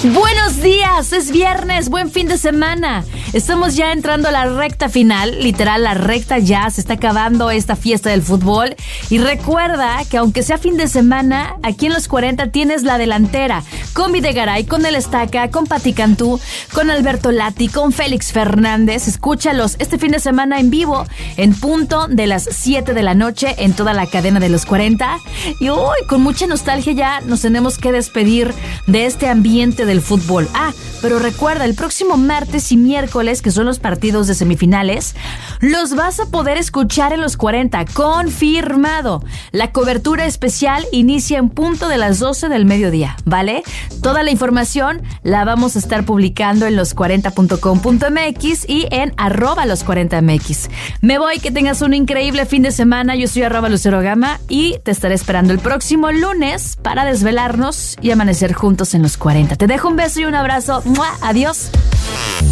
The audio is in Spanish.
Buenos días, es viernes, buen fin de semana. Estamos ya entrando a la recta final, literal, la recta ya, se está acabando esta fiesta del fútbol. Y recuerda que aunque sea fin de semana, aquí en Los 40 tienes la delantera. Con Videgaray, con El Estaca, con Pati Cantú, con Alberto Lati, con Félix Fernández. Escúchalos este fin de semana en vivo, en punto de las 7 de la noche, en toda la cadena de Los 40. Y hoy, con mucha nostalgia ya nos tenemos que despedir de este ambiente del fútbol. Pero recuerda, el próximo martes y miércoles, que son los partidos de semifinales, los vas a poder escuchar en Los 40, confirmado. La cobertura especial inicia en punto de las 12 del mediodía, ¿vale? Toda la información la vamos a estar publicando en los40.com.mx y en @los40mx. Me voy, que tengas un increíble fin de semana. Yo soy @LuceroGama y te estaré esperando el próximo lunes para desvelarnos y amanecer juntos en Los 40. Te dejo un beso y un abrazo. ¡Mua! Adiós.